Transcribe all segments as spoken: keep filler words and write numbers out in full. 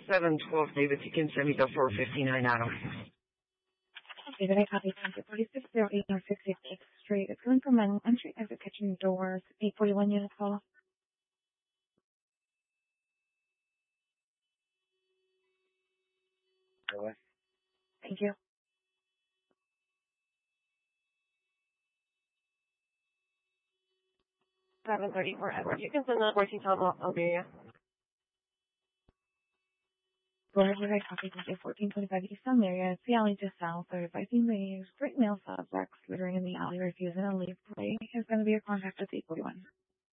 seven twelve, David. You can send me the four fifty-nine Adam. David, I copy. Thank you. forty-six oh eight North sixty-sixth Street. It's going from my entry exit kitchen doors. eight forty-one unit call. Really? Thank you. seven thirty-four Edward. You can send the fourteen twelve. I'll be here. Wherever I copy, thank you. fourteen twenty-five East Elyria. It's the alley just south. They're advising the great male subjects littering in the alley, refusing to leave play. There's going to be a contact at eight forty-one.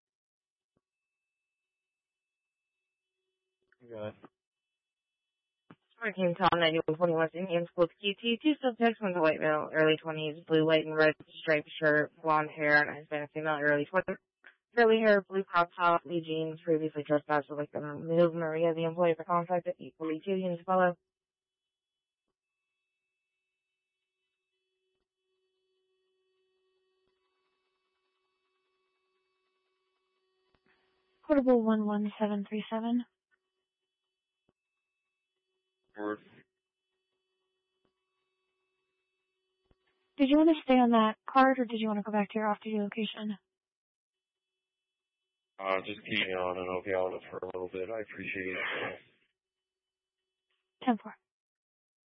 Good. Hurricane Tom, ninety-one twenty-one, Indian School to Q T. Two subjects, one's a white male, early twenties, blue, white, and red striped shirt, blonde hair, and a Hispanic female, early twenties. Curly hair, blue crop top, blue jeans, previously trespassed with like the move Maria, the employee for contract at eight forty-two, units follow. Portable one one seven three seven. Word. Did you want to stay on that card, or did you want to go back to your off-duty location? Uh, just keep me on and I'll be on it for a little bit. I appreciate it. ten four.